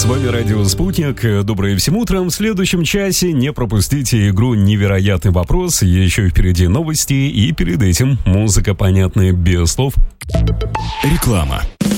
вами Радио Спутник. Доброе всем утром. В следующем часе не пропустите игру «Невероятный вопрос». Еще впереди новости и перед этим музыка, понятная без слов. Реклама.